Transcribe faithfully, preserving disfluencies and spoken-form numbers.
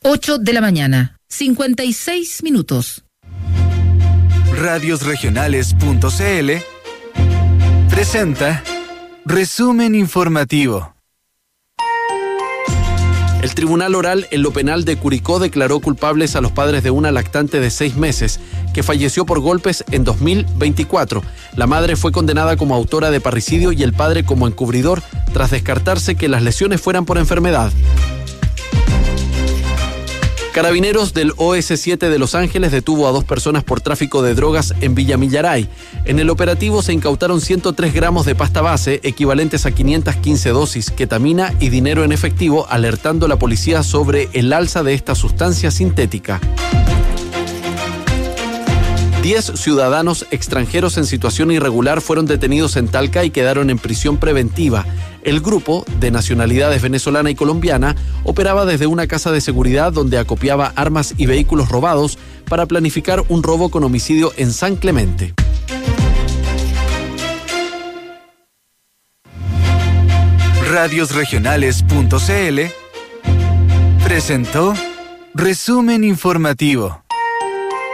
ocho de la mañana, cincuenta y seis minutos. radiosregionales.cl presenta Resumen Informativo. El Tribunal Oral en lo Penal de Curicó declaró culpables a los padres de una lactante de seis meses que falleció por golpes en dos mil veinticuatro. La madre fue condenada como autora de parricidio y el padre como encubridor tras descartarse que las lesiones fueran por enfermedad. Carabineros del O S siete de Los Ángeles detuvo a dos personas por tráfico de drogas en Villa Millaray. En el operativo se incautaron ciento tres gramos de pasta base, equivalentes a quinientas quince dosis, ketamina y dinero en efectivo, alertando a la policía sobre el alza de esta sustancia sintética. Diez ciudadanos extranjeros en situación irregular fueron detenidos en Talca y quedaron en prisión preventiva. El grupo, de nacionalidades venezolana y colombiana, operaba desde una casa de seguridad donde acopiaba armas y vehículos robados para planificar un robo con homicidio en San Clemente. radiosregionales.cl presentó Resumen Informativo.